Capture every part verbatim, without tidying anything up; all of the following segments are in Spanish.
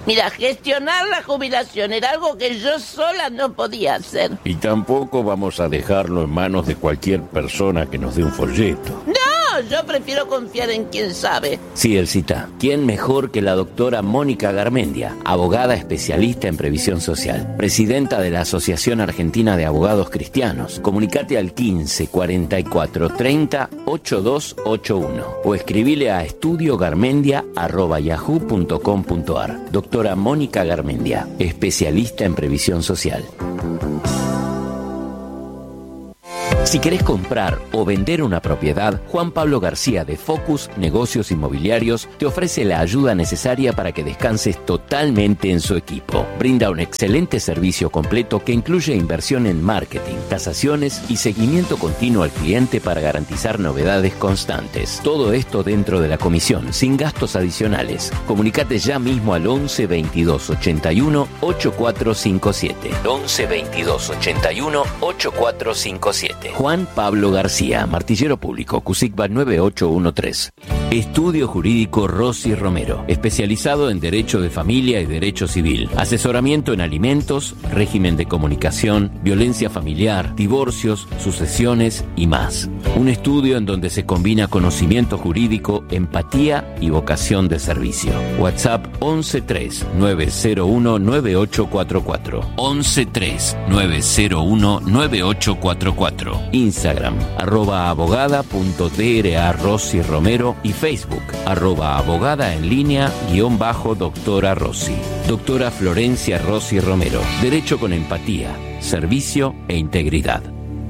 Mira, gestionar la jubilación era algo que yo sola no podía hacer. Y tampoco vamos a dejarlo en manos de cualquier persona que nos dé un folleto. No, yo prefiero confiar en quien sabe. Sí, Elcita. ¿Quién mejor que la doctora Mónica Garmendia, abogada especialista en previsión social, presidenta de la Asociación Argentina de Abogados Cristianos? Comunicate al quince cuarenta y cuatro treinta ochenta y dos ochenta y uno o escribile a estudiogarmendia arroba yahoo punto com punto ar. Doctora Mónica Garmendia, especialista en previsión social. Si querés comprar o vender una propiedad, Juan Pablo García de Focus Negocios Inmobiliarios te ofrece la ayuda necesaria para que descanses totalmente en su equipo. Brinda un excelente servicio completo que incluye inversión en marketing, tasaciones y seguimiento continuo al cliente para garantizar novedades constantes. Todo esto dentro de la comisión, sin gastos adicionales. Comunicate ya mismo al once veintidós ochenta y uno ochenta y cuatro cincuenta y siete. once veintidós ochenta y uno ochenta y cuatro cincuenta y siete. Juan Pablo García, Martillero Público, CUSICBA nueve ocho uno tres. Estudio Jurídico Rossi Romero, especializado en Derecho de Familia y Derecho Civil. Asesoramiento en alimentos, régimen de comunicación, violencia familiar, divorcios, sucesiones y más. Un estudio en donde se combina conocimiento jurídico, empatía y vocación de servicio. WhatsApp once tres nueve cero uno nueve ocho cuatro cuatro. once tres nueve cero uno nueve ocho cuatro cuatro. Instagram, arroba abogada punto dra Rossi Romero y Facebook, arroba abogada en línea guión bajo doctora Rossi. Doctora Florencia Rossi Romero. Derecho con empatía, servicio e integridad.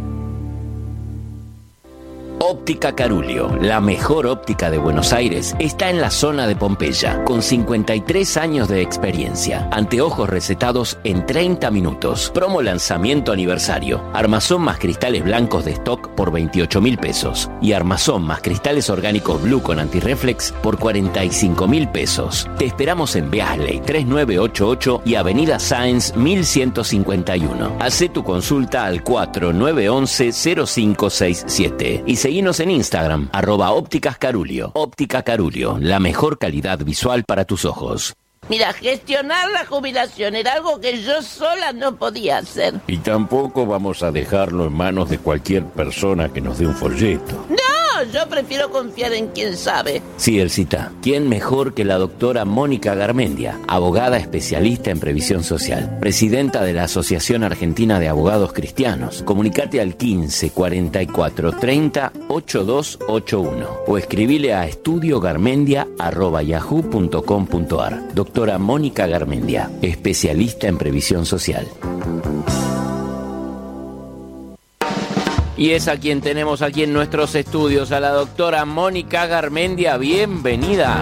Óptica Carulio, la mejor óptica de Buenos Aires, está en la zona de Pompeya, con cincuenta y tres años de experiencia. Anteojos recetados en treinta minutos. Promo lanzamiento aniversario. Armazón más cristales blancos de stock por veintiocho mil pesos. Y armazón más cristales orgánicos Blue con antirreflex por cuarenta y cinco mil pesos. Te esperamos en Beasley tres nueve ocho ocho y Avenida Sáenz mil ciento cincuenta y uno. Hacé tu consulta al cuatro nueve once cero cinco seis siete y seguinos en Instagram, arroba ópticas Carulio. Óptica Carulio, la mejor calidad visual para tus ojos. Mira, gestionar la jubilación era algo que yo sola no podía hacer. Y tampoco vamos a dejarlo en manos de cualquier persona que nos dé un folleto. No, yo prefiero confiar en quien sabe. Sí, Elcita. ¿Quién mejor que la doctora Mónica Garmendia, abogada especialista en previsión social, presidenta de la Asociación Argentina de Abogados Cristianos? Comunicate al quince cuarenta y cuatro treinta ochenta y dos ochenta y uno o escribile a estudiogarmendia arroba yahoo punto com punto ar. Doctora Mónica Garmendia, especialista en previsión social. Y es a quien tenemos aquí en nuestros estudios, a la doctora Mónica Garmendia. Bienvenida.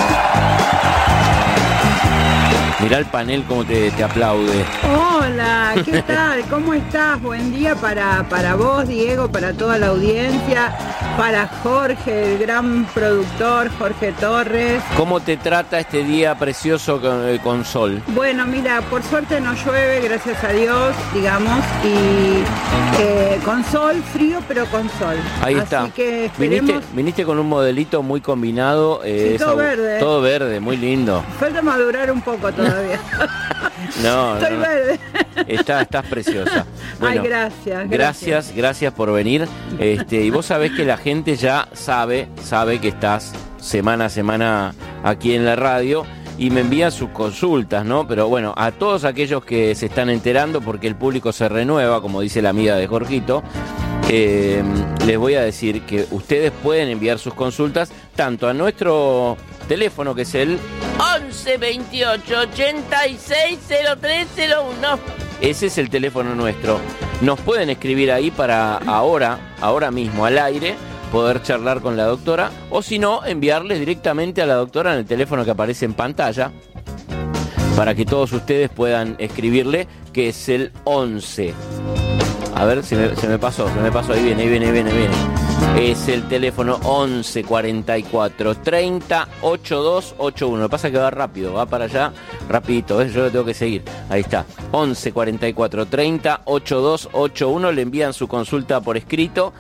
Mirá el panel cómo te, te aplaude. Hola, ¿qué tal? ¿Cómo estás? Buen día para, para vos, Diego, para toda la audiencia, para Jorge, el gran productor, Jorge Torres. ¿Cómo te trata este día precioso con, con sol? Bueno, mira, por suerte no llueve, gracias a Dios, digamos, y eh, con sol, frío, pero con sol. Ahí Así está. Que esperemos... viniste, viniste con un modelito muy combinado. Eh, sí, todo esa, verde. Todo verde, muy lindo. Falta madurar un poco todavía. No, Estoy no, no. verde. Está, estás preciosa. Bueno, ay, gracias, gracias. Gracias, gracias por venir. Este, y vos sabés que la gente ya sabe, sabe que estás semana a semana aquí en la radio y me envían sus consultas, ¿no? Pero bueno, a todos aquellos que se están enterando, porque el público se renueva, como dice la amiga de Jorgito, eh, les voy a decir que ustedes pueden enviar sus consultas tanto a nuestro teléfono, que es el once veintiocho ochenta y seis cero tres cero uno. Ese es el teléfono nuestro. Nos pueden escribir ahí para ahora, ahora mismo al aire, poder charlar con la doctora, o si no, enviarles directamente a la doctora en el teléfono que aparece en pantalla, para que todos ustedes puedan escribirle, que es el once. A ver, se me, se me pasó, se me pasó, ahí viene, ahí viene, ahí viene, ahí viene. Es el teléfono once cuarenta y cuatro treinta ochenta y dos ochenta y uno. Lo que pasa es que va rápido, va para allá rapidito, ¿ves? Yo lo tengo que seguir. Ahí está, once cuarenta y cuatro treinta ochenta y dos ochenta y uno. Le envían su consulta por escrito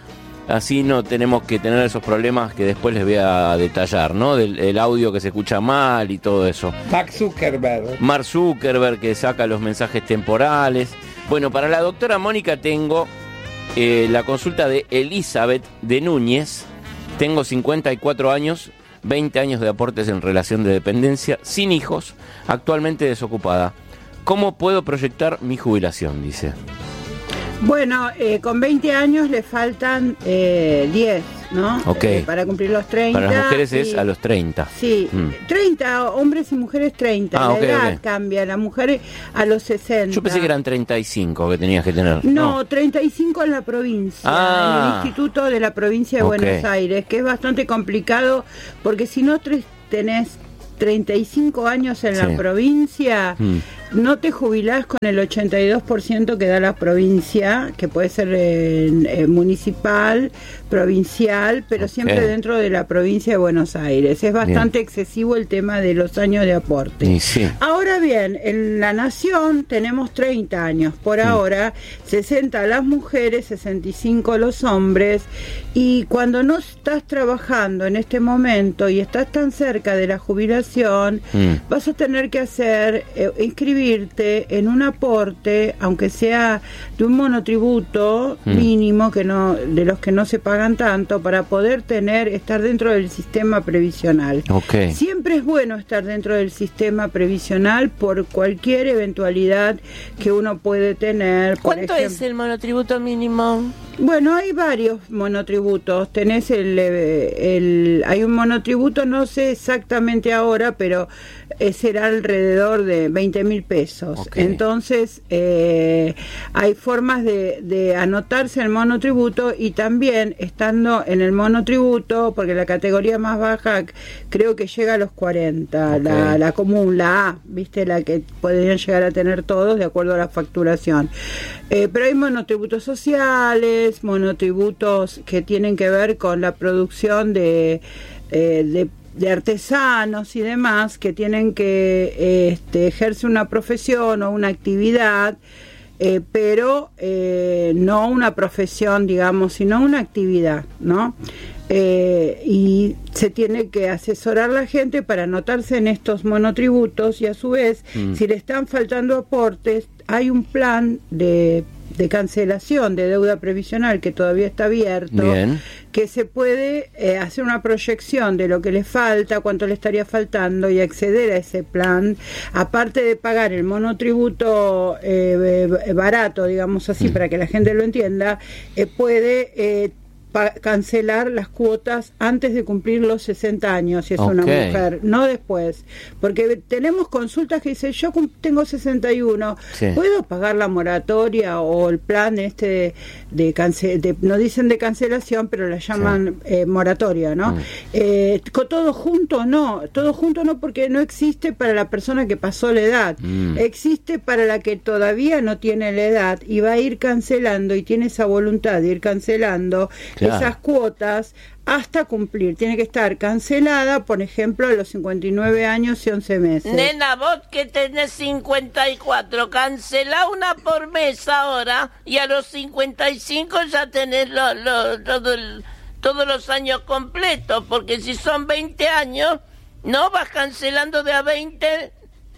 así no tenemos que tener esos problemas que después les voy a detallar, ¿no? Del el audio que se escucha mal y todo eso. Mark Zuckerberg. Mark Zuckerberg, que saca los mensajes temporales. Bueno, para la doctora Mónica tengo eh, la consulta de Elizabeth de Núñez. Tengo cincuenta y cuatro años, veinte años de aportes en relación de dependencia, sin hijos, actualmente desocupada. ¿Cómo puedo proyectar mi jubilación?, dice. Bueno, eh, con veinte años le faltan eh, diez, ¿no? Ok. Eh, para cumplir los treinta. Para las mujeres y, es a los treinta. Sí, Mm. treinta, hombres y mujeres treinta. Ah, la ok, edad ok. cambia, la mujer a los sesenta. Yo pensé que eran treinta y cinco que tenías que tener. No, treinta y cinco en la provincia, Ah. en el Instituto de la Provincia de Ok. Buenos Aires, que es bastante complicado porque si no tres- tenés treinta y cinco años en Sí. la provincia, Mm. no te jubilás con el ochenta y dos por ciento que da la provincia, que puede ser eh, eh, municipal, provincial, pero Ok. siempre dentro de la provincia de Buenos Aires. Es bastante excesivo el tema de los años de aporte. Y sí. Ahora bien, en la nación tenemos treinta años, por Mm. ahora, sesenta las mujeres, sesenta y cinco los hombres, y cuando no estás trabajando en este momento y estás tan cerca de la jubilación, Mm. vas a tener que hacer, eh, inscribirte en un aporte, aunque sea de un monotributo Mm. mínimo, que no, de los que no se pagan tanto, para poder tener, estar dentro del sistema previsional. Ok. Siempre es bueno estar dentro del sistema previsional por cualquier eventualidad que uno puede tener. Por ¿Cuánto ejemplo, es el monotributo mínimo? Bueno, hay varios monotributos. Tenés el, eh, el, hay un monotributo, no sé exactamente ahora, pero eh, será alrededor de veinte mil pesos. Ok. Entonces, eh, hay formas de, de anotarse al monotributo y también estando en el monotributo, porque la categoría más baja creo que llega a los cuarenta, Ok. la, la común, la A, viste, la que podrían llegar a tener todos de acuerdo a la facturación. Eh, pero hay monotributos sociales, monotributos que tienen que ver con la producción de, eh, de, de artesanos y demás, que tienen que eh, este, ejercer una profesión o una actividad, eh, pero eh, no una profesión, digamos, sino una actividad, ¿no? Eh, y se tiene que asesorar la gente para anotarse en estos monotributos y a su vez, Mm. si le están faltando aportes, hay un plan de, de cancelación de deuda previsional que todavía está abierto, Bien. que se puede eh, hacer una proyección de lo que le falta, cuánto le estaría faltando y acceder a ese plan, aparte de pagar el monotributo eh, eh, barato, digamos así, Mm. para que la gente lo entienda, eh, puede eh, pa- cancelar las cuotas antes de cumplir los sesenta años, si es una Ok. mujer, no después, porque tenemos consultas que dicen, yo cum- tengo sesenta y uno, Sí. ¿puedo pagar la moratoria o el plan este de, de, cance- de- no dicen de cancelación, pero la llaman eh, moratoria, ¿no? Mm. Eh, co- todo junto no, todo junto no, porque no existe para la persona que pasó la edad, Mm. existe para la que todavía no tiene la edad y va a ir cancelando y tiene esa voluntad de ir cancelando Claro. esas cuotas hasta cumplir. Tiene que estar cancelada, por ejemplo, a los cincuenta y nueve años y once meses. Nena, vos que tenés cincuenta y cuatro, cancelá una por mes ahora y a los cincuenta y cinco ya tenés lo, lo- todo el- todos los años completos, porque si son veinte años, no vas cancelando de a veinte.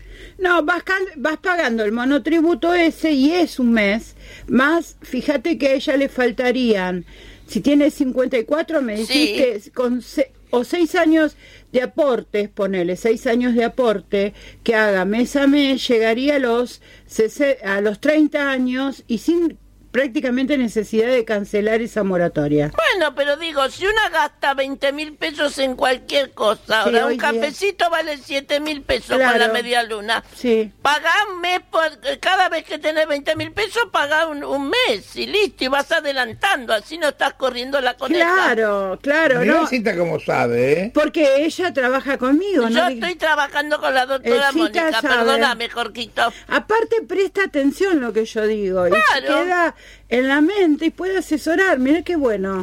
No, vas, can- vas pagando el monotributo ese y es un mes, más fíjate que a ella le faltarían, si tiene cincuenta y cuatro me decís Sí. que con se- o seis años de aportes, ponele seis años de aporte, que haga mes a mes, llegaría a los, sese- a los treinta años y sin prácticamente necesidad de cancelar esa moratoria. Bueno, pero digo, si una gasta veinte mil pesos en cualquier cosa, ahora Sí, hoy un día. cafecito vale siete mil pesos Claro. con la media luna. Sí. Pagá un mes, por, cada vez que tenés veinte mil pesos, pagá un, un mes y listo, y vas adelantando, así no estás corriendo la coneja. Claro, claro, Mirá, ¿no? Cita, como sabe, ¿eh? Porque ella trabaja conmigo, Yo ¿no? estoy trabajando con la doctora Eh, Cita Mónica, sabe. perdóname, Jorquito. Aparte presta atención lo que yo digo y se Claro. queda en la mente y puede asesorar, mira qué bueno.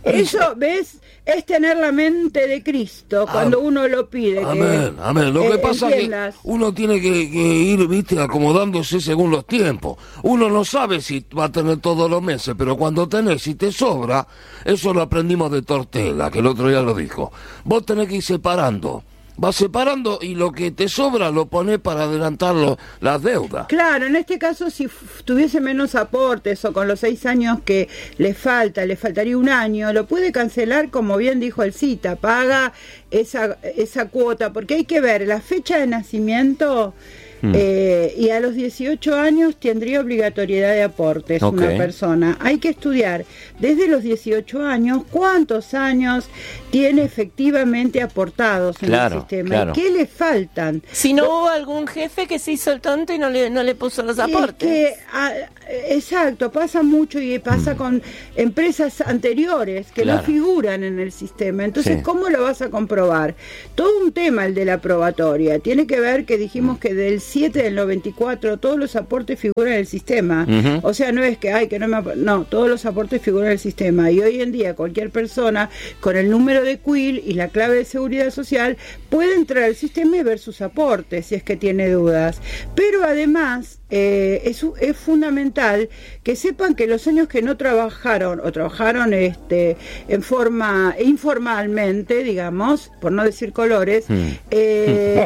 Eso, ¿ves? Es tener la mente de Cristo cuando Am- uno lo pide. Amén, que, amén. Lo que eh, pasa es que entiendas. uno tiene que, que ir, viste, acomodándose según los tiempos. Uno no sabe si va a tener todos los meses, pero cuando tenés, si te sobra, eso lo aprendimos de Tortella, que el otro día lo dijo. Vos tenés que ir separando. Vas separando y lo que te sobra lo pones para adelantar lo- las deudas. Claro, en este caso, si f- tuviese menos aportes o con los seis años que le falta, le faltaría un año, lo puede cancelar, como bien dijo el cita, paga esa, esa cuota, porque hay que ver la fecha de nacimiento. Eh, y a los dieciocho años tendría obligatoriedad de aportes Ok. una persona. Hay que estudiar desde los dieciocho años cuántos años tiene efectivamente aportados en Claro, el sistema claro. y qué le faltan. Si no hubo algún jefe que se hizo el tonto y no le, no le puso los aportes. Es que, ah, exacto, pasa mucho y pasa con empresas anteriores que Claro. no figuran en el sistema. Entonces, Sí. ¿cómo lo vas a comprobar? Todo un tema el de la probatoria. Tiene que ver que dijimos que del siete del noventa y cuatro todos los aportes figuran en el sistema. Ujú. O sea, no es que, ay, que no me... ap-". No, todos los aportes figuran en el sistema. Y hoy en día cualquier persona con el número de Quill y la clave de seguridad social puede entrar al sistema y ver sus aportes si es que tiene dudas. Pero además eh, es, es fundamental que sepan que los años que no trabajaron o trabajaron este en forma informalmente, digamos, por no decir colores, eh,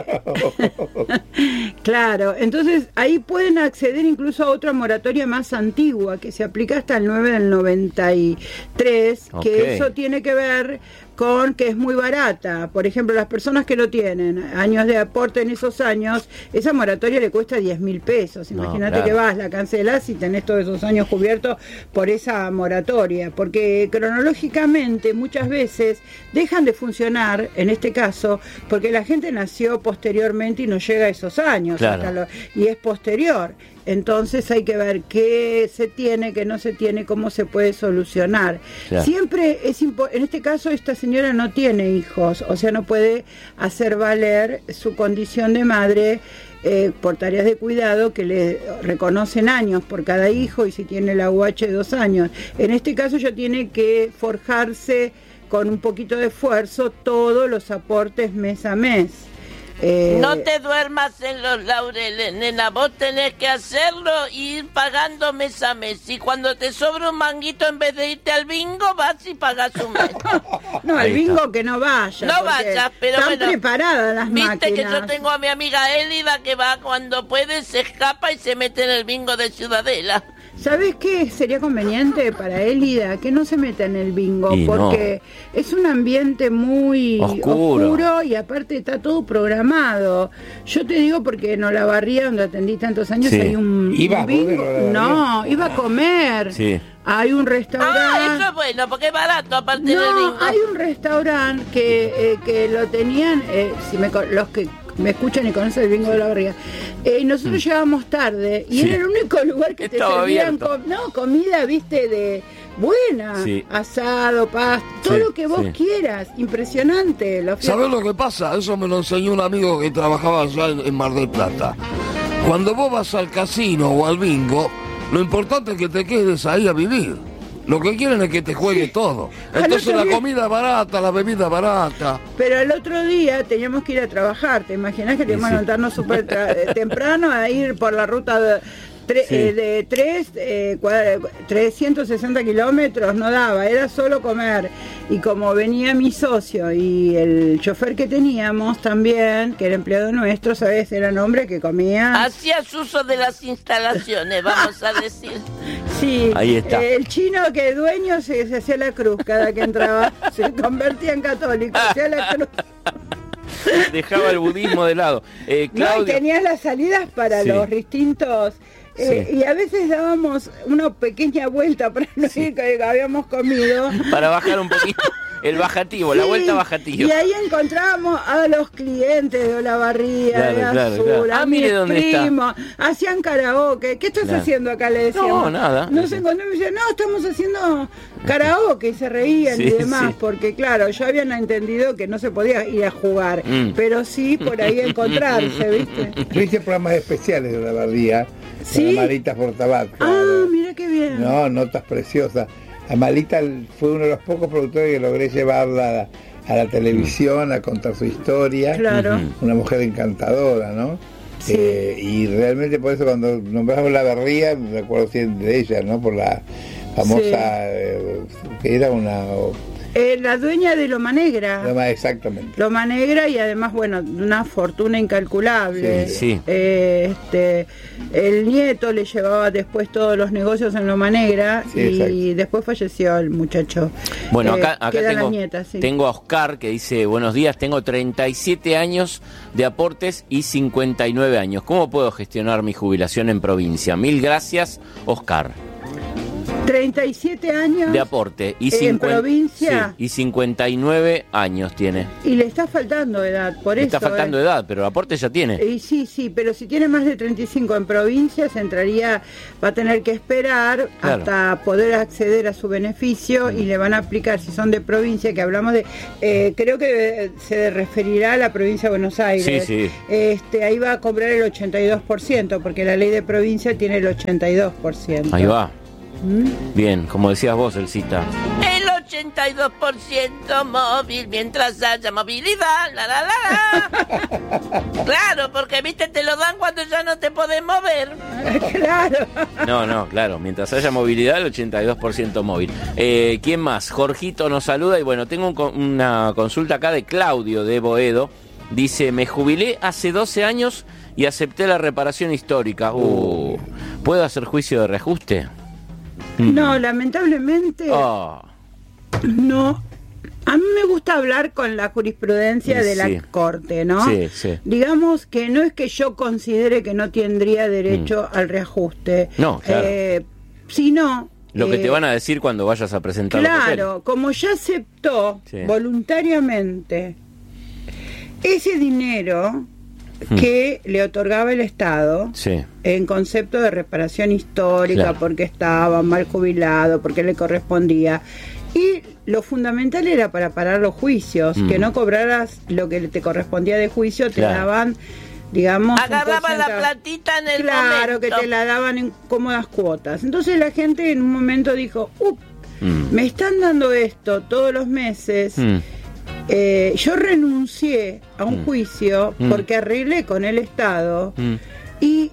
claro, entonces ahí pueden acceder incluso a otra moratoria más antigua que se aplica hasta el nueve del noventa y tres, Ok. que eso tiene que ver con que es muy barata. Por ejemplo, las personas que lo tienen, años de aporte en esos años, esa moratoria le cuesta diez mil pesos. No, Imagínate claro. que vas, la cancelás y tenés todos esos años cubiertos por esa moratoria. Porque cronológicamente muchas veces dejan de funcionar, en este caso, porque la gente nació posteriormente y no llega a esos años. Claro. hasta lo- y es posterior. Entonces hay que ver qué se tiene, qué no se tiene, cómo se puede solucionar. Claro. Siempre es impo- en este caso esta señora no tiene hijos, o sea, no puede hacer valer su condición de madre eh, por tareas de cuidado que le reconocen años por cada hijo y si tiene la U H dos años. En este caso ella tiene que forjarse con un poquito de esfuerzo todos los aportes mes a mes. Eh, No te duermas en los laureles, nena. Vos tenés que hacerlo y ir pagando mes a mes. Y cuando te sobra un manguito, en vez de irte al bingo, vas y pagas un mes. No, Ahí al bingo está. que no vaya. No porque vayas, pero están bueno, preparadas las Viste máquinas. que yo tengo a mi amiga Élida que va cuando puede, se escapa y se mete en el bingo de Ciudadela. ¿Sabes qué sería conveniente para Élida? Que no se meta en el bingo, Y porque es un ambiente muy Oscuro. oscuro y aparte está todo programado. Yo te digo porque en Olavarría, donde atendí tantos años, Sí. hay un, ¿Ibas un vos de bingo. Olavarría? No, iba a comer. Sí. Hay un restaurante. Ah, eso es bueno, porque es barato aparte del No, bingo. hay un restaurante que, eh, que lo tenían, eh, si me, co- los que me escuchan y conocen el bingo de la barriga, eh, y nosotros llegábamos tarde y Mm. Sí. era el único lugar que te Estaba servían abierto. com- no, comida, viste, de buena, Sí. asado, pasta, todo Sí, lo que vos sí. quieras, impresionante. La oferta. ¿Sabés lo que pasa? Eso me lo enseñó un amigo que trabajaba allá en, en Mar del Plata. Cuando vos vas al casino o al bingo, lo importante es que te quedes ahí a vivir. Lo que quieren es que te juegue todo. Al Entonces otro la día- comida es barata, la bebida es barata. Pero el otro día teníamos que ir a trabajar, ¿te imaginas que teníamos que levantarnos súper tra- eh, temprano a ir por la ruta de, tre- Sí. eh, de tres, eh, cua- trescientos sesenta kilómetros? No daba, era solo comer. Y como venía mi socio y el chofer que teníamos también, que era empleado nuestro, ¿sabes? Eran hombres que comían... Hacías uso de las instalaciones, vamos a decir. Sí, Ahí está. eh, el chino que dueño se, se hacía la cruz cada que entraba, se convertía en católico, hacía la cruz. Dejaba el budismo de lado. Eh, No, y Claudia, tenías las salidas para Sí. los distintos... eh, Sí. Y a veces dábamos una pequeña vuelta para no ir que habíamos comido. para bajar un poquito el bajativo, la Sí, vuelta bajativo. Y ahí encontrábamos a los clientes de Olavarría, Claro, de claro, Azul, claro. a Ah, mis mire dónde está. primos, hacían karaoke. ¿Qué estás Claro. haciendo acá? Le decíamos. No, nada. Nos encontramos y decían, no, estamos haciendo karaoke, y se reían Sí, y demás, sí. porque claro, yo habían entendido que no se podía ir a jugar, Mm. pero sí por ahí encontrarse, ¿viste? Yo hice programas especiales de la Bardía, ¿Sí? con Marita Fortabat. Ah, mira qué bien. No, notas preciosas. Amalita fue uno de los pocos productores que logré llevarla a la televisión, a contar su historia. Claro. Una mujer encantadora, ¿no? Sí. Eh, y realmente por eso cuando nombramos La Berría, me acuerdo siempre de ella, ¿no? Por la famosa, Sí. eh, que era una... Eh, la dueña de Loma Negra. Loma, exactamente. Loma Negra y además, bueno, una fortuna incalculable. Sí, sí. Eh, este, el nieto le llevaba después todos los negocios en Loma Negra Sí, y exacto. después falleció el muchacho. Bueno, Eh, acá, acá quedan tengo, las nietas, sí. tengo a Oscar que dice, buenos días, tengo treinta y siete años de aportes y cincuenta y nueve años. ¿Cómo puedo gestionar mi jubilación en provincia? Mil gracias, Oscar. treinta y siete años De aporte. Y en cincuenta provincia sí, y cincuenta y nueve años tiene. y le está faltando edad, por Le eso. está faltando eh. edad, pero aporte ya tiene. Y sí, sí, pero si tiene más de treinta y cinco en provincias, entraría, va a tener que esperar Claro. hasta poder acceder a su beneficio y le van a aplicar, si son de provincia, que hablamos de, eh, creo que se referirá a la provincia de Buenos Aires. Sí, sí. Este, ahí va a cobrar el ochenta y dos por ciento, porque la ley de provincia tiene el ochenta y dos por ciento. Ahí va. ¿Mm? Bien, como decías vos, Elcita. El ochenta y dos por ciento móvil mientras haya movilidad. La, la, la, la. Claro, porque viste, te lo dan cuando ya no te podés mover. Claro. No, no, claro. Mientras haya movilidad, el ochenta y dos por ciento móvil. Eh, ¿Quién más? Jorgito nos saluda y bueno, tengo un co- una consulta acá de Claudio de Boedo. Dice, me jubilé hace doce años y acepté la reparación histórica. Uh, ¿Puedo hacer juicio de reajuste? No, lamentablemente Oh, no. A mí me gusta hablar con la jurisprudencia Sí. de la Corte, ¿no? Sí, sí. Digamos que no es que yo considere que no tendría derecho al reajuste. No, claro. Eh, sino... lo que eh, te van a decir cuando vayas a presentar los papeles. Claro, como ya aceptó Sí. voluntariamente ese dinero que le otorgaba el Estado Sí. en concepto de reparación histórica, Claro. porque estaba mal jubilado, porque le correspondía. Y lo fundamental era para parar los juicios, Mm. que no cobraras lo que te correspondía de juicio, te Claro. daban, digamos... un Agarraban la porcentaje. platita en el Claro, momento. que te la daban en cómodas cuotas. Entonces la gente en un momento dijo, up, Mm. me están dando esto todos los meses. Mm. Eh, yo renuncié a un Mm. juicio Mm. porque arreglé con el Estado Mm. y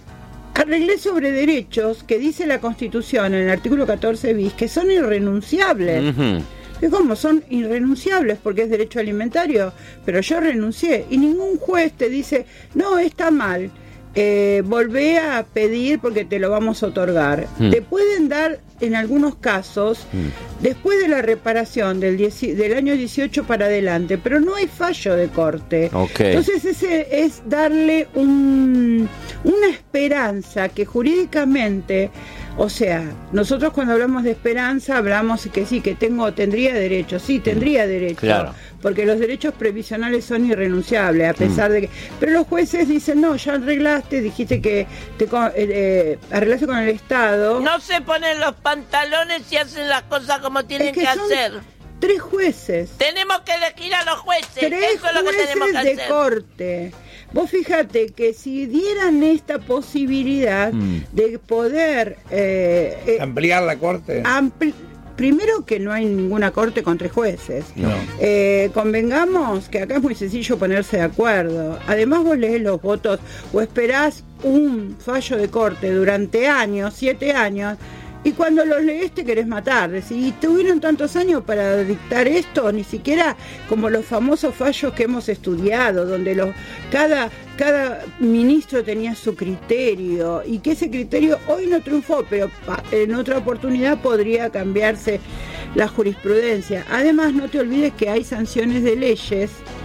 arreglé sobre derechos que dice la Constitución en el artículo catorce bis que son irrenunciables. Ujú. ¿Y cómo? Son irrenunciables porque es derecho alimentario, pero yo renuncié y ningún juez te dice, no, está mal, eh, volvé a pedir porque te lo vamos a otorgar. Mm. Te pueden dar en algunos casos Mm. después de la reparación del, dieci- del año dieciocho para adelante, pero no hay fallo de corte. Ok. Entonces ese es darle un, una esperanza que jurídicamente, o sea, nosotros cuando hablamos de esperanza hablamos que sí, que tengo, tendría derecho, sí, tendría derecho, Claro. porque los derechos previsionales son irrenunciables, a pesar de que, pero los jueces dicen, no, ya arreglaste, dijiste que te co- eh, eh, arreglaste con el Estado. No se ponen los pantalones y hacen las cosas como tienen Es que que, son hacer. Tres jueces. Tenemos que elegir a los jueces. Tres Eso es lo que tenemos que jueces de hacer. corte. Vos fíjate que si dieran esta posibilidad Mm. de poder eh, eh, Ampliar la corte. ampli- primero que no hay ninguna corte con tres jueces. No. Eh, convengamos que acá es muy sencillo ponerse de acuerdo. Además vos lees los votos o esperás un fallo de corte durante años, siete años, y cuando los lees te querés matar. Decís, y tuvieron tantos años para dictar esto, ni siquiera como los famosos fallos que hemos estudiado, donde los, cada, cada ministro tenía su criterio, y que ese criterio hoy no triunfó, pero pa- en otra oportunidad podría cambiarse la jurisprudencia. Además, no te olvides que hay sanciones de leyes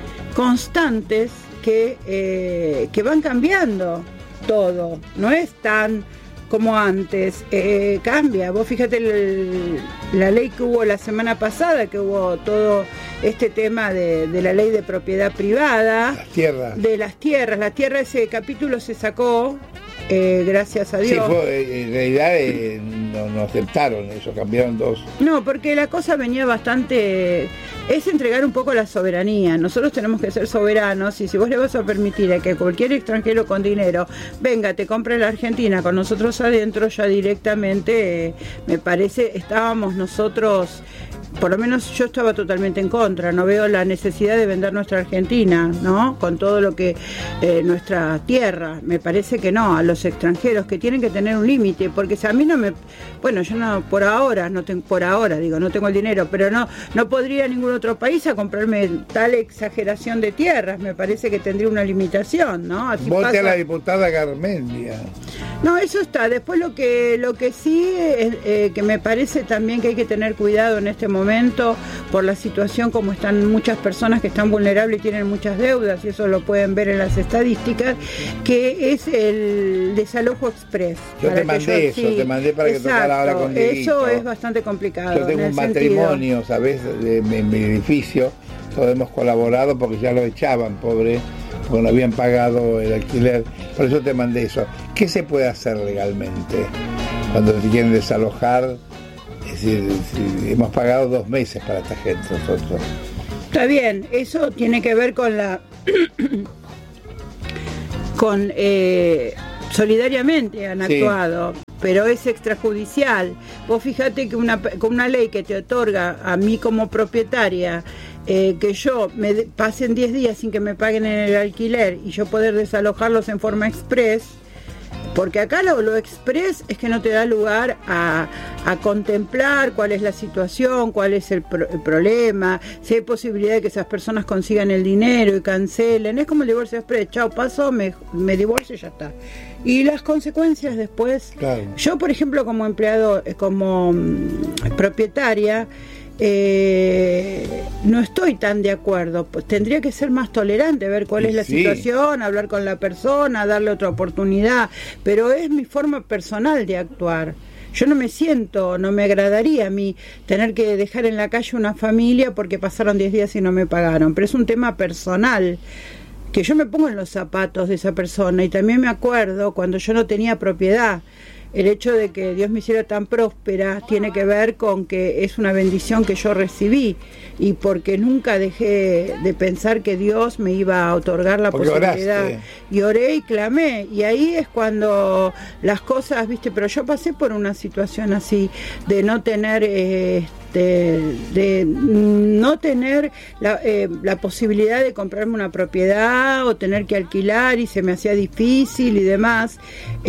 constantes que, eh, que van cambiando todo. No es tan como antes, eh, cambia. Vos fíjate el- la ley que hubo la semana pasada, que hubo todo este tema de, de la ley de propiedad privada, Las tierras. de las tierras. La tierra, ese capítulo se sacó eh, gracias a Dios. Sí, fue, en realidad eh, no, no aceptaron eso, cambiaron dos. No, porque la cosa venía bastante... Es entregar un poco la soberanía. Nosotros tenemos que ser soberanos y si vos le vas a permitir a que cualquier extranjero con dinero venga, te compre la Argentina con nosotros adentro, ya directamente, eh, me parece, estábamos nosotros... Por lo menos yo estaba totalmente en contra, no veo la necesidad de vender nuestra Argentina, ¿no? Con todo lo que eh, nuestra tierra, me parece que no, a los extranjeros que tienen que tener un límite, porque si a mí no me, bueno, yo no, por ahora, no tengo, por ahora digo, no tengo el dinero, pero no, no podría ningún otro país a comprarme tal exageración de tierras, me parece que tendría una limitación, ¿no? Así Vote pasa... a la diputada Garmendia. No, eso está. Después lo que lo que sí es eh, que me parece también que hay que tener cuidado en este momento por la situación como están muchas personas que están vulnerables y tienen muchas deudas, y eso lo pueden ver en las estadísticas, que es el desalojo express. Yo te mandé yo, eso, sí, te mandé para que tocara ahora con Dieguito. Eso es bastante complicado. Yo tengo un matrimonio, ¿sabes? En mi edificio, todos hemos colaborado porque ya lo echaban, pobre, porque no habían pagado el alquiler. Por eso te mandé eso. ¿Qué se puede hacer legalmente cuando te quieren desalojar? Es decir, hemos pagado dos meses para esta gente nosotros. Está bien, eso tiene que ver con la... con... Eh, solidariamente han actuado, sí, pero es extrajudicial. Vos fíjate que una, con una ley que te otorga a mí como propietaria eh, que yo me de, pasen diez días sin que me paguen en el alquiler y yo poder desalojarlos en forma express, porque acá lo, lo express es que no te da lugar a, a contemplar cuál es la situación, cuál es el, pro, el problema, si hay posibilidad de que esas personas consigan el dinero y cancelen. Es como el divorcio express, chao, paso, me, me divorcio y ya está. Y las consecuencias después, claro. Yo por ejemplo como empleado, como mm, propietaria, Eh, no estoy tan de acuerdo, pues tendría que ser más tolerante, ver cuál es la sí. situación, hablar con la persona, darle otra oportunidad, pero es mi forma personal de actuar. Yo no me siento, no me agradaría a mí tener que dejar en la calle una familia porque pasaron diez días y no me pagaron, pero es un tema personal, que yo me pongo en los zapatos de esa persona y también me acuerdo cuando yo no tenía propiedad. El hecho de que Dios me hiciera tan próspera tiene que ver con que es una bendición que yo recibí y porque nunca dejé de pensar que Dios me iba a otorgar la porque posibilidad. Oraste. Y oré y clamé, y ahí es cuando las cosas, viste, pero yo pasé por una situación así, de no tener... Eh, De, de no tener la, eh, la posibilidad de comprarme una propiedad o tener que alquilar y se me hacía difícil y demás,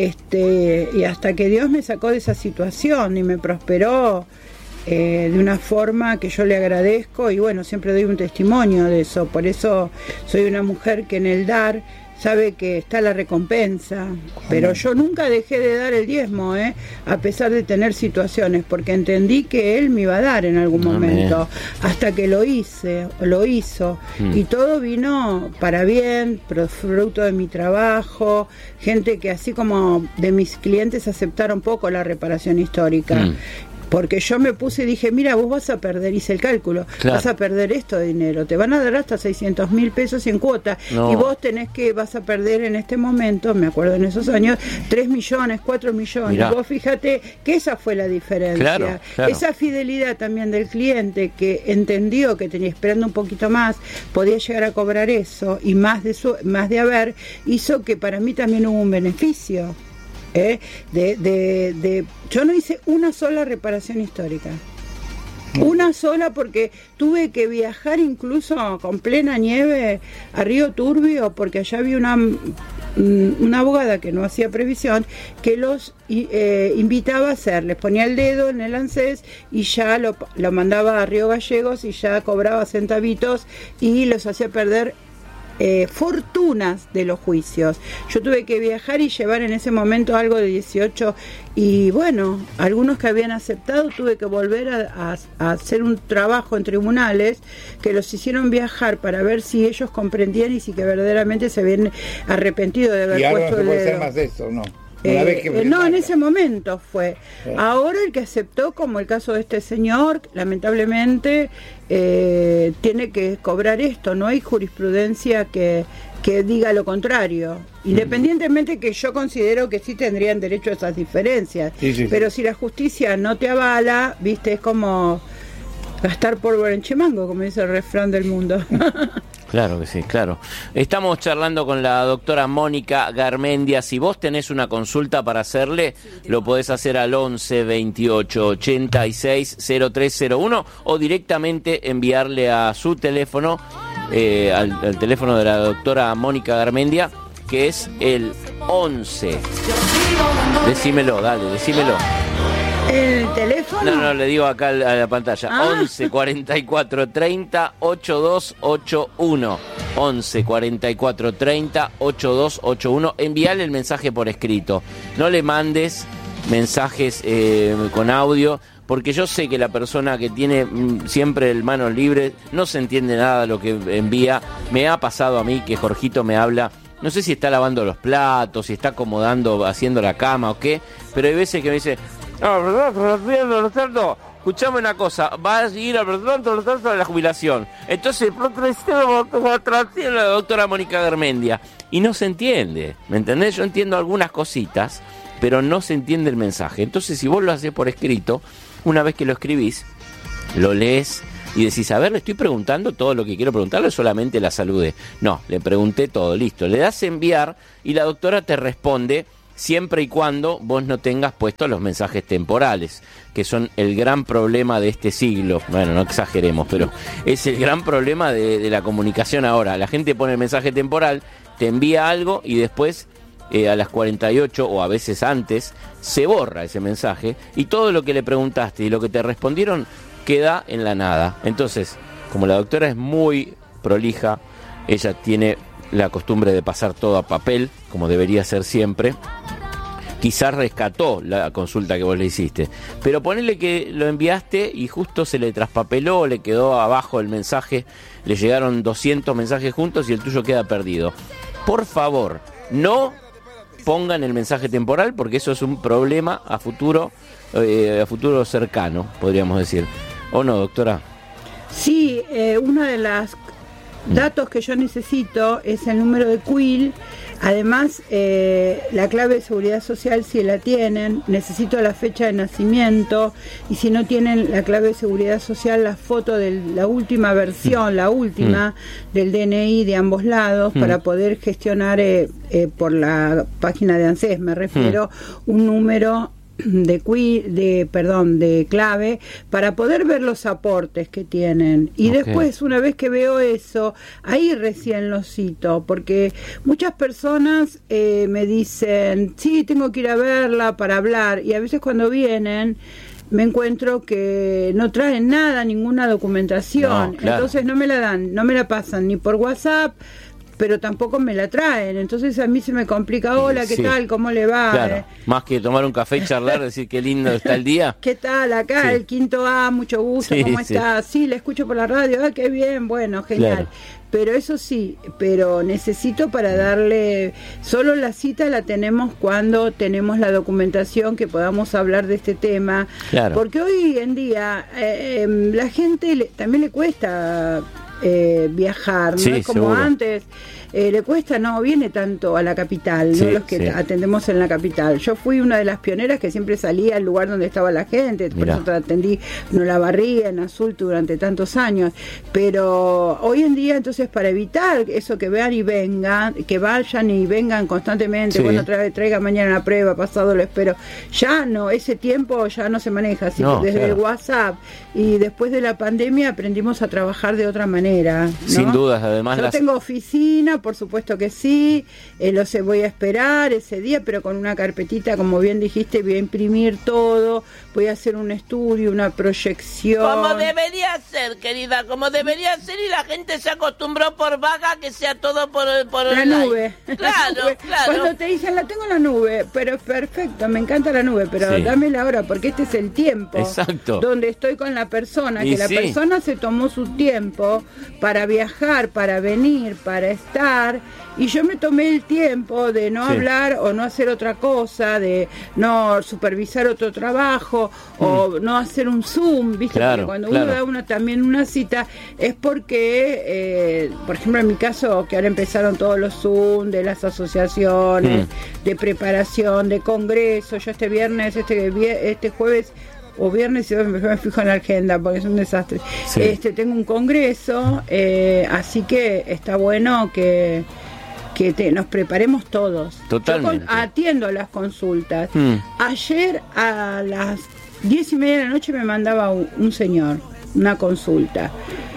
este, y hasta que Dios me sacó de esa situación y me prosperó eh, de una forma que yo le agradezco y bueno, siempre doy un testimonio de eso. Por eso soy una mujer que en el dar sabe que está la recompensa, pero yo nunca dejé de dar el diezmo, ¿eh? A pesar de tener situaciones, porque entendí que Él me iba a dar en algún momento, Amén. Hasta que lo hice, lo hizo, mm. y todo vino para bien, fruto de mi trabajo, gente que así como de mis clientes aceptaron poco la reparación histórica, mm. porque yo me puse y dije, mira, vos vas a perder, hice el cálculo, claro. vas a perder esto de dinero, te van a dar hasta seiscientos mil pesos en cuota, no. y vos tenés que, vas a perder en este momento, me acuerdo en esos años, tres millones, cuatro millones, Mirá. Vos fíjate que esa fue la diferencia, claro, claro. esa fidelidad también del cliente que entendió que tenía esperando un poquito más, podía llegar a cobrar eso, y más de, su, más de haber, hizo que para mí también hubo un beneficio. ¿Eh? De, de, de, yo no hice una sola reparación histórica, una sola, porque tuve que viajar incluso con plena nieve a Río Turbio, porque allá había una, una abogada que no hacía previsión, que los eh, invitaba a hacer, les ponía el dedo en el ANSES y ya lo, lo mandaba a Río Gallegos y ya cobraba centavitos y los hacía perder Eh, fortunas de los juicios. Yo tuve que viajar y llevar en ese momento algo de dieciocho y bueno, algunos que habían aceptado tuve que volver a, a, a hacer un trabajo en tribunales que los hicieron viajar para ver si ellos comprendían y si que verdaderamente se habían arrepentido de haber y ahora puesto no se puede el dedo. hacer más de eso, ¿no? Eh, vez que no, en ese momento fue. Sí. Ahora el que aceptó, como el caso de este señor, lamentablemente eh, tiene que cobrar esto. No hay jurisprudencia que, que diga lo contrario, independientemente que yo considero que sí tendrían derecho a esas diferencias, sí, sí, pero sí. si la justicia no te avala, viste, es como gastar pólvora en chimango, como dice el refrán del mundo. Claro que sí, claro. Estamos charlando con la doctora Mónica Garmendia. Si vos tenés una consulta para hacerle, lo podés hacer al once veintiocho ochenta y seis cero tres cero uno o directamente enviarle a su teléfono, eh, al, al teléfono de la doctora Mónica Garmendia, que es el once. Decímelo, dale, decímelo. ¿El teléfono? No, no, le digo acá a la pantalla. Ah. once cuarenta y cuatro treinta ochenta y dos ochenta y uno. once cuarenta y cuatro treinta ochenta y dos ochenta y uno. Envíale el mensaje por escrito. No le mandes mensajes eh, con audio, porque yo sé que la persona que tiene mm, siempre el manos libres no se entiende nada de lo que envía. Me ha pasado a mí que Jorgito me habla. No sé si está lavando los platos, si está acomodando, haciendo la cama o qué, pero hay veces que me dice: no, perdón, escuchame una cosa, vas a ir al perdón de la jubilación. Entonces, la doctora Mónica Garmendia. Y no se entiende, ¿me entendés? Yo entiendo algunas cositas, pero no se entiende el mensaje. Entonces, si vos lo haces por escrito, una vez que lo escribís, lo lees y decís: a ver, le estoy preguntando todo lo que quiero preguntarle, solamente la saludé. No, le pregunté todo, listo. Le das enviar y la doctora te responde, siempre y cuando vos no tengas puestos los mensajes temporales, que son el gran problema de este siglo. Bueno, no exageremos, pero es el gran problema de, de la comunicación ahora. La gente pone el mensaje temporal, te envía algo y después eh, a las cuarenta y ocho o a veces antes se borra ese mensaje y todo lo que le preguntaste y lo que te respondieron queda en la nada. Entonces, como la doctora es muy prolija, ella tiene la costumbre de pasar todo a papel, como debería ser siempre. Quizás rescató la consulta que vos le hiciste, pero ponele que lo enviaste y justo se le traspapeló, le quedó abajo el mensaje, le llegaron doscientos mensajes juntos y el tuyo queda perdido. Por favor, no pongan el mensaje temporal, porque eso es un problema a futuro, eh, a futuro cercano, podríamos decir. ¿O no, doctora? Sí, eh, uno de los datos que yo necesito es el número de Q I L. Además, eh, la clave de seguridad social, si la tienen, necesito la fecha de nacimiento, y si no tienen la clave de seguridad social, la foto de la última versión, la última mm. del D N I de ambos lados, mm. para poder gestionar eh, eh, por la página de ANSES, me refiero, mm. un número de qui, de perdón de clave para poder ver los aportes que tienen y okay. Después, una vez que veo eso, ahí recién lo cito, porque muchas personas eh, me dicen sí, tengo que ir a verla para hablar, y a veces cuando vienen me encuentro que no traen nada, ninguna documentación, no, claro. Entonces no me la dan, no me la pasan ni por WhatsApp, pero tampoco me la traen, entonces a mí se me complica. Hola, ¿qué sí. tal? ¿Cómo le va? Claro. Eh, Más que tomar un café y charlar, decir qué lindo está el día. ¿Qué tal? Acá sí. El quinto A, mucho gusto, sí, ¿cómo sí. está? Sí, le escucho por la radio, ah, qué bien, bueno, genial. Claro. Pero eso sí, pero necesito para darle, solo la cita la tenemos cuando tenemos la documentación que podamos hablar de este tema, claro. Porque hoy en día eh, eh, la gente le, también le cuesta eh, viajar, no sí, es como seguro. Antes. Eh, le cuesta, no viene tanto a la capital, sí, no los que sí. atendemos en la capital. Yo fui una de las pioneras que siempre salía al lugar donde estaba la gente, por Mirá. Eso atendí no la barría en Azul durante tantos años, pero hoy en día, entonces, para evitar eso, que vean y vengan, que vayan y vengan constantemente, sí. Bueno, tra- traiga mañana una prueba, pasado lo espero, ya no, ese tiempo ya no se maneja, así no, que desde claro. el WhatsApp y después de la pandemia aprendimos a trabajar de otra manera, ¿no? Sin dudas, además. Yo las... tengo oficina, por supuesto que sí, eh, lo sé, voy a esperar ese día, pero con una carpetita, como bien dijiste, voy a imprimir todo, voy a hacer un estudio, una proyección. Como debería ser, querida, como debería ser, y la gente se acostumbró por vaga que sea todo por, por la online. Nube. Claro, la nube. claro. Cuando te dicen, la tengo en la nube, pero es perfecto, me encanta la nube, pero sí. dámela ahora, porque este es el tiempo. Exacto. Donde estoy con la persona, y que la sí. persona se tomó su tiempo para viajar, para venir, para estar. trabajar, y yo me tomé el tiempo de no Sí. hablar o no hacer otra cosa, de no supervisar otro trabajo mm. o no hacer un Zoom, ¿viste? Claro, Porque cuando claro. uno da una, también una cita es porque, eh, por ejemplo, en mi caso, que ahora empezaron todos los Zoom de las asociaciones, mm. de preparación, de congresos. Yo este viernes, este, este jueves o viernes, yo me fijo en la agenda porque es un desastre. Sí. Este, tengo un congreso, eh, así que está bueno que que te, nos preparemos todos. Totalmente. Yo con, atiendo las consultas. Mm. Ayer a las diez y media de la noche me mandaba un, un señor una consulta.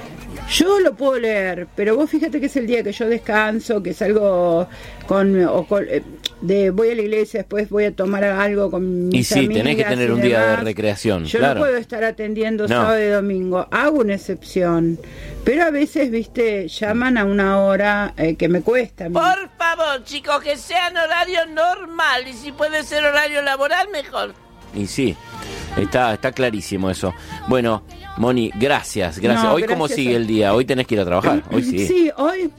Yo lo puedo leer, pero vos fíjate que es el día que yo descanso, que salgo con, o con de voy a la iglesia, después voy a tomar algo con mis Y sí, amigas tenés que tener un día de recreación. Yo claro. no puedo estar atendiendo no. sábado y domingo. Hago una excepción, pero a veces, viste, llaman a una hora eh, que me cuesta. Por favor, chicos, que sean horario normal, y si puede ser horario laboral, mejor. Y sí, está está clarísimo eso. Bueno, Moni, gracias, gracias. No, Hoy gracias cómo sigue a... el día, hoy tenés que ir a trabajar, hoy sí. Sí, hoy,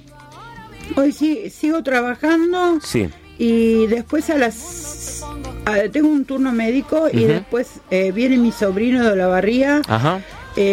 hoy sí, sigo trabajando. Sí. Y después a las... A, tengo un turno médico y uh-huh. después eh, viene mi sobrino de Olavarría. Ajá.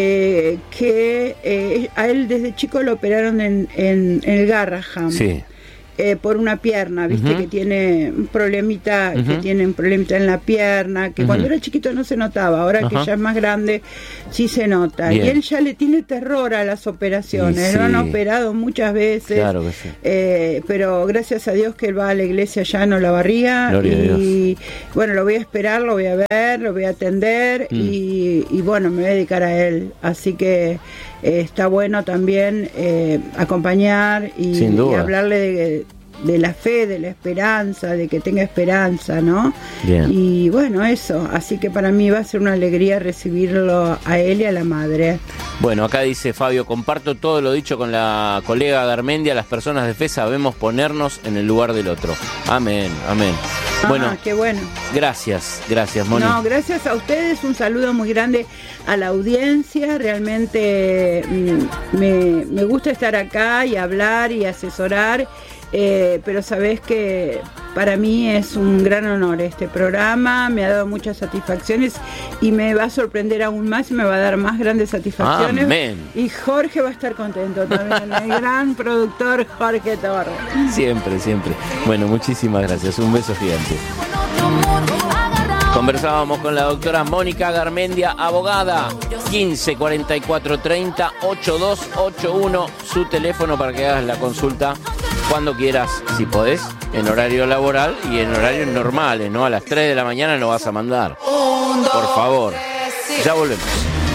Eh, que eh, a él desde chico lo operaron en, en, en el Garraham. Sí. Eh, por una pierna, viste, uh-huh. que tiene un problemita, uh-huh. que tiene un problemita en la pierna, que uh-huh. cuando era chiquito no se notaba, ahora uh-huh. que ya es más grande sí se nota. Bien. Y él ya le tiene terror a las operaciones, sí. lo han operado muchas veces, claro que sí. eh, pero gracias a Dios que él va a la iglesia ya en Olavarría, y bueno, lo voy a esperar, lo voy a ver, lo voy a atender, mm. y, y bueno, me voy a dedicar a él, así que Eh, está bueno también eh, acompañar y, y hablarle de, de la fe, de la esperanza, de que tenga esperanza, ¿no? Bien. Y bueno, eso, así que para mí va a ser una alegría recibirlo a él y a la madre. Bueno, acá dice Fabio, comparto todo lo dicho con la colega Garmendia, las personas de fe sabemos ponernos en el lugar del otro. Amén, amén. Ah, bueno, qué bueno. Gracias, gracias, Moni. No, gracias a ustedes, un saludo muy grande a la audiencia, realmente mm, me, me gusta estar acá y hablar y asesorar, eh, pero sabés que para mí es un gran honor este programa, me ha dado muchas satisfacciones y me va a sorprender aún más y me va a dar más grandes satisfacciones. Amén. Y Jorge va a estar contento también, el gran productor Jorge Torres. Siempre, siempre. Bueno, muchísimas gracias, un beso gigante. Conversábamos con la doctora Mónica Garmendia, abogada. Quince cuarenta y cuatro treinta ochenta y dos ochenta y uno, su teléfono para que hagas la consulta cuando quieras, si podés, en horario laboral y en horarios normales, ¿no? A las tres de la mañana no vas a mandar. Por favor, ya volvemos.